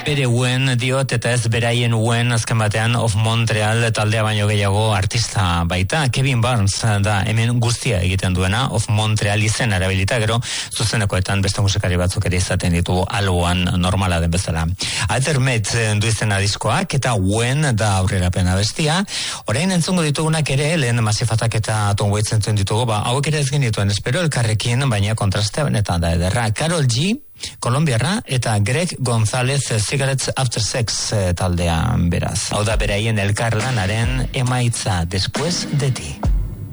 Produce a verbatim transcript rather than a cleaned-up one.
Bere uen diot eta ez beraien uen azken batean Of Montreal taldea baino gehiago artista baita. Kevin Barnes da hemen guztia egiten duena, Of Montreal izen erabilita, gero zuzenekoetan beste musikari batzuk ere izaten ditu alboan normala den bezala. Altermet du izena diskoak eta uen da aurrerapena bestia. Orain entzungo ditugunak ere, lehen Masifatak eta Tom Waits entzun ditugu, ba, hauek ere ez genituen espero elkarrekin, baina kontrastea benetan da ederra. Karol G, Kolombiarra eta Greg González Cigarettes After Sex taldean beraz. Hau da beraien elkarlanaren emaitza, Después de ti.